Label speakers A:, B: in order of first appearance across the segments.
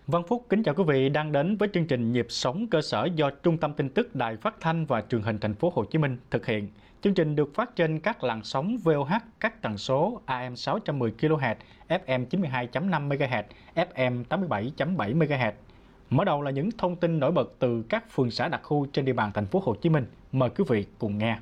A: Văn Phúc kính chào quý vị đang đến với chương trình Nhịp sống cơ sở do Trung tâm Tin tức Đài Phát thanh và Truyền hình Thành phố Hồ Chí Minh thực hiện. Chương trình được phát trên các làn sóng VOH, các tần số AM 610 kHz, FM 92.5 MHz, FM 87.7 MHz. Mở đầu là những thông tin nổi bật từ các phường xã đặc khu trên địa bàn Thành phố Hồ Chí Minh. Mời quý vị cùng nghe.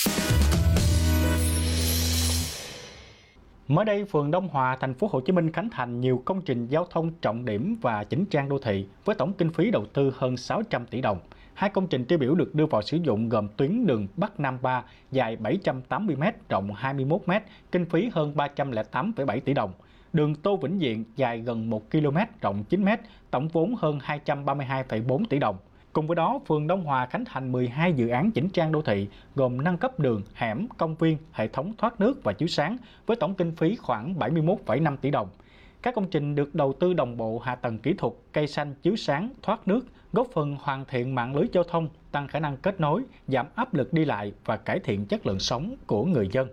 A: Mới đây, phường Đông Hòa, Thành phố Hồ Chí Minh khánh thành nhiều công trình giao thông trọng điểm và chỉnh trang đô thị với tổng kinh phí đầu tư hơn 600 tỷ đồng. Hai công trình tiêu biểu được đưa vào sử dụng gồm tuyến đường Bắc Nam 3 dài 780 m, rộng 21 m, kinh phí hơn 308,7 tỷ đồng. Đường Tô Vĩnh Diện dài gần 1 km, rộng 9 m, tổng vốn hơn 232,4 tỷ đồng. Cùng với đó, phường Đông Hòa khánh thành 12 dự án chỉnh trang đô thị gồm nâng cấp đường, hẻm, công viên, hệ thống thoát nước và chiếu sáng với tổng kinh phí khoảng 71,5 tỷ đồng. Các công trình được đầu tư đồng bộ hạ tầng kỹ thuật, cây xanh, chiếu sáng, thoát nước, góp phần hoàn thiện mạng lưới giao thông, tăng khả năng kết nối, giảm áp lực đi lại và cải thiện chất lượng sống của người dân.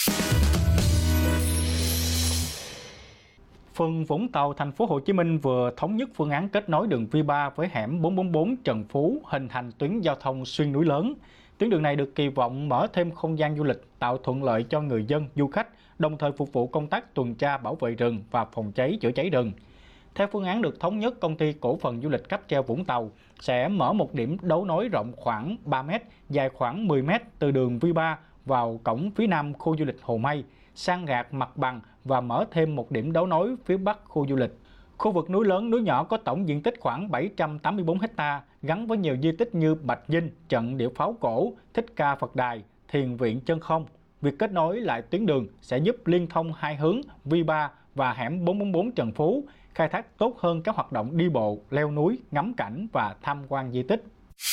A: Phường Vũng Tàu, Thành phố Hồ Chí Minh vừa thống nhất phương án kết nối đường V3 với hẻm 444 Trần Phú, hình thành tuyến giao thông xuyên núi lớn. Tuyến đường này được kỳ vọng mở thêm không gian du lịch, tạo thuận lợi cho người dân, du khách, đồng thời phục vụ công tác tuần tra bảo vệ rừng và phòng cháy chữa cháy rừng. Theo phương án được thống nhất, công ty cổ phần du lịch cáp treo Vũng Tàu sẽ mở một điểm đấu nối rộng khoảng 3 m, dài khoảng 10 m từ đường V3 vào cổng phía nam khu du lịch Hồ Mây, san gạt mặt bằng và mở thêm một điểm đấu nối phía bắc khu du lịch. Khu vực núi lớn, núi nhỏ có tổng diện tích khoảng 784 ha, gắn với nhiều di tích như Bạch Dinh, trận địa pháo cổ, Thích Ca Phật Đài, Thiền viện Chân Không. Việc kết nối lại tuyến đường sẽ giúp liên thông hai hướng V3 và hẻm 444 Trần Phú, khai thác tốt hơn các hoạt động đi bộ, leo núi, ngắm cảnh và tham quan di tích.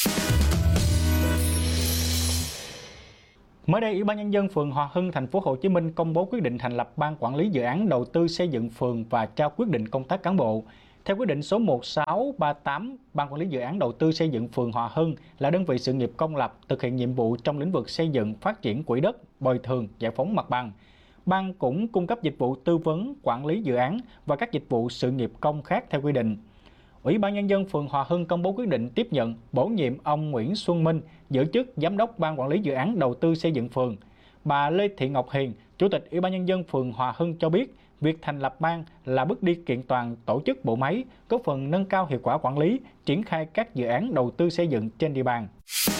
A: Mới đây, Ủy ban Nhân dân phường Hòa Hưng, Thành phố Hồ Chí Minh công bố quyết định thành lập Ban Quản lý Dự án Đầu tư xây dựng phường và trao quyết định công tác cán bộ. Theo quyết định số 1638, Ban Quản lý Dự án Đầu tư xây dựng phường Hòa Hưng là đơn vị sự nghiệp công lập thực hiện nhiệm vụ trong lĩnh vực xây dựng, phát triển quỹ đất, bồi thường, giải phóng mặt bằng. Ban cũng cung cấp dịch vụ tư vấn, quản lý dự án và các dịch vụ sự nghiệp công khác theo quy định. Ủy ban Nhân dân phường Hòa Hưng công bố quyết định tiếp nhận, bổ nhiệm ông Nguyễn Xuân Minh giữ chức Giám đốc Ban Quản lý Dự án Đầu tư xây dựng phường. Bà Lê Thị Ngọc Hiền, Chủ tịch Ủy ban Nhân dân phường Hòa Hưng cho biết, việc thành lập ban là bước đi kiện toàn tổ chức bộ máy, góp phần nâng cao hiệu quả quản lý, triển khai các dự án đầu tư xây dựng trên địa bàn.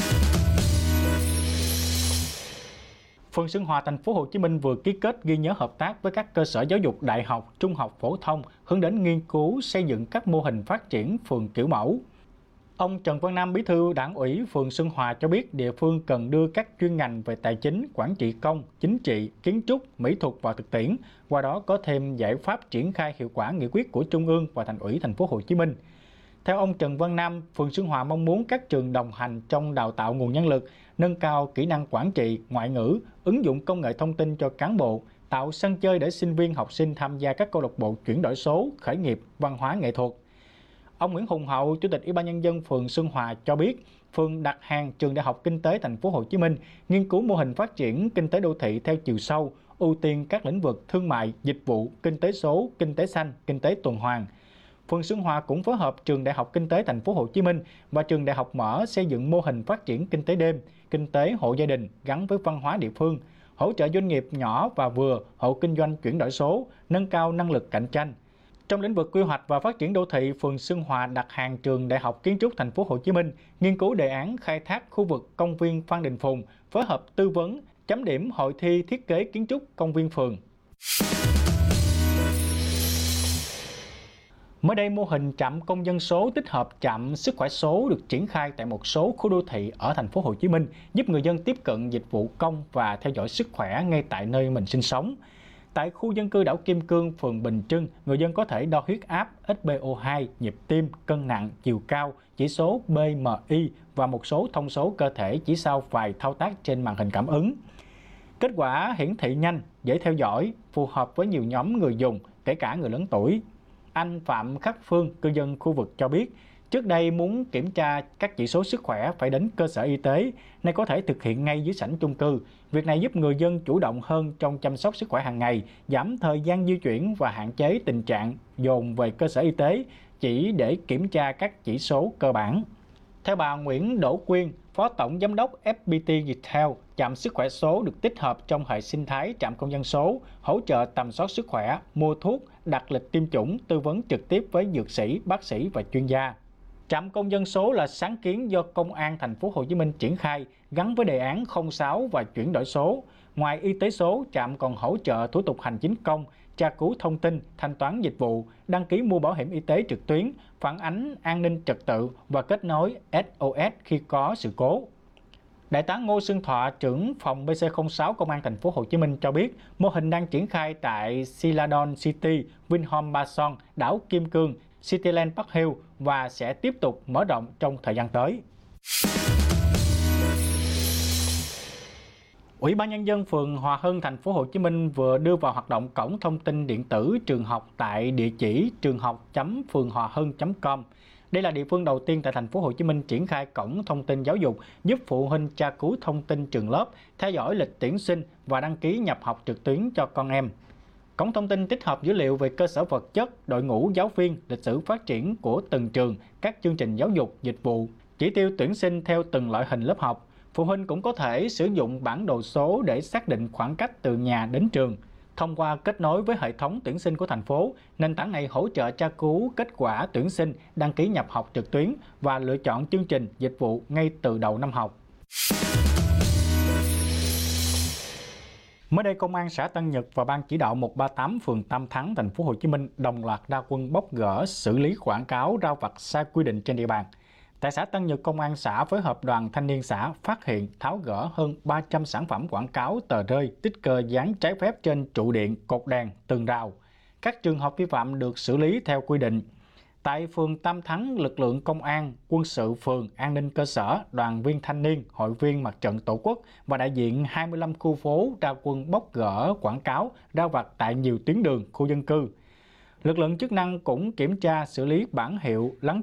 A: Phường Xuân Hòa, Thành phố Hồ Chí Minh vừa ký kết ghi nhớ hợp tác với các cơ sở giáo dục đại học, trung học phổ thông hướng đến nghiên cứu xây dựng các mô hình phát triển phường kiểu mẫu. Ông Trần Văn Nam, Bí thư Đảng ủy phường Xuân Hòa cho biết địa phương cần đưa các chuyên ngành về tài chính, quản trị công, chính trị, kiến trúc, mỹ thuật vào thực tiễn, qua đó có thêm giải pháp triển khai hiệu quả nghị quyết của Trung ương và Thành ủy Thành phố Hồ Chí Minh. Theo ông Trần Văn Nam, phường Xuân Hòa mong muốn các trường đồng hành trong đào tạo nguồn nhân lực, nâng cao kỹ năng quản trị, ngoại ngữ, ứng dụng công nghệ thông tin cho cán bộ, tạo sân chơi để sinh viên học sinh tham gia các câu lạc bộ chuyển đổi số, khởi nghiệp, văn hóa nghệ thuật. Ông Nguyễn Hùng Hậu, Chủ tịch Ủy ban Nhân dân phường Xuân Hòa cho biết, phường đặt hàng Trường Đại học Kinh tế Thành phố Hồ Chí Minh nghiên cứu mô hình phát triển kinh tế đô thị theo chiều sâu, ưu tiên các lĩnh vực thương mại, dịch vụ, kinh tế số, kinh tế xanh, kinh tế tuần hoàn. Phường Xuân Hòa cũng phối hợp Trường Đại học Kinh tế Thành phố Hồ Chí Minh và Trường Đại học Mở xây dựng mô hình phát triển kinh tế đêm, kinh tế hộ gia đình gắn với văn hóa địa phương, hỗ trợ doanh nghiệp nhỏ và vừa, hộ kinh doanh chuyển đổi số, nâng cao năng lực cạnh tranh. Trong lĩnh vực quy hoạch và phát triển đô thị, phường Xuân Hòa đặt hàng Trường Đại học Kiến trúc Thành phố Hồ Chí Minh nghiên cứu đề án khai thác khu vực công viên Phan Đình Phùng, phối hợp tư vấn, chấm điểm hội thi thiết kế kiến trúc công viên phường. Mới đây, mô hình trạm công dân số tích hợp trạm sức khỏe số được triển khai tại một số khu đô thị ở Thành phố Hồ Chí Minh, giúp người dân tiếp cận dịch vụ công và theo dõi sức khỏe ngay tại nơi mình sinh sống. Tại khu dân cư đảo Kim Cương, phường Bình Trưng, người dân có thể đo huyết áp, SpO2, nhịp tim, cân nặng, chiều cao, chỉ số BMI và một số thông số cơ thể chỉ sau vài thao tác trên màn hình cảm ứng. Kết quả hiển thị nhanh, dễ theo dõi, phù hợp với nhiều nhóm người dùng, kể cả người lớn tuổi. Anh Phạm Khắc Phương, cư dân khu vực cho biết, Trước đây muốn kiểm tra các chỉ số sức khỏe phải đến cơ sở y tế, nay có thể thực hiện ngay dưới sảnh chung cư. Việc này giúp người dân chủ động hơn trong chăm sóc sức khỏe hàng ngày, giảm thời gian di chuyển và hạn chế tình trạng dồn về cơ sở y tế chỉ để kiểm tra các chỉ số cơ bản. Theo bà Nguyễn Đỗ Quyên, Phó Tổng Giám đốc FPT Retail, trạm sức khỏe số được tích hợp trong hệ sinh thái trạm công dân số, hỗ trợ tầm soát sức khỏe, mua thuốc, đặt lịch tiêm chủng, tư vấn trực tiếp với dược sĩ, bác sĩ và chuyên gia. Trạm công dân số là sáng kiến do Công an thành phố Hồ Chí Minh triển khai gắn với đề án 06 và chuyển đổi số. Ngoài y tế số, trạm còn hỗ trợ thủ tục hành chính công, tra cứu thông tin, thanh toán dịch vụ, đăng ký mua bảo hiểm y tế trực tuyến, phản ánh an ninh trật tự và kết nối SOS khi có sự cố. Đại tá Ngô Xuân Thọ, trưởng phòng BC06 Công an thành phố Hồ Chí Minh cho biết, mô hình đang triển khai tại Siladon City, Vinhome Ba Son, đảo Kim Cương, Cityland Park Hill và sẽ tiếp tục mở rộng trong thời gian tới. Ủy ban nhân dân phường Hòa Hưng, thành phố Hồ Chí Minh vừa đưa vào hoạt động cổng thông tin điện tử trường học tại địa chỉ trườnghoc.phường-hòa-hưng.com. Đây là địa phương đầu tiên tại thành phố Hồ Chí Minh triển khai cổng thông tin giáo dục, giúp phụ huynh tra cứu thông tin trường lớp, theo dõi lịch tuyển sinh và đăng ký nhập học trực tuyến cho con em. Cổng thông tin tích hợp dữ liệu về cơ sở vật chất, đội ngũ giáo viên, lịch sử phát triển của từng trường, các chương trình giáo dục, dịch vụ, chỉ tiêu tuyển sinh theo từng loại hình lớp học. Phụ huynh cũng có thể sử dụng bản đồ số để xác định khoảng cách từ nhà đến trường. Thông qua kết nối với hệ thống tuyển sinh của thành phố, nền tảng này hỗ trợ tra cứu kết quả tuyển sinh, đăng ký nhập học trực tuyến và lựa chọn chương trình, dịch vụ ngay từ đầu năm học. Mới đây, Công an xã Tân Nhật và Ban chỉ đạo 138 phường Tam Thắng, thành phố Hồ Chí Minh đồng loạt ra quân bóc gỡ, xử lý quảng cáo rao vặt sai quy định trên địa bàn. Tại xã Tân Nhật, Công an xã phối hợp đoàn thanh niên xã phát hiện, tháo gỡ hơn 300 sản phẩm quảng cáo, tờ rơi, sticker dán trái phép trên trụ điện, cột đèn, tường rào. Các trường hợp vi phạm được xử lý theo quy định. Tại phường Tam Thắng, lực lượng công an, quân sự phường, an ninh cơ sở, đoàn viên thanh niên, hội viên Mặt trận Tổ quốc và đại diện 25 khu phố ra quân bóc gỡ quảng cáo, rao vặt tại nhiều tuyến đường, khu dân cư. Lực lượng chức năng cũng kiểm tra xử lý bản hiệu, lắng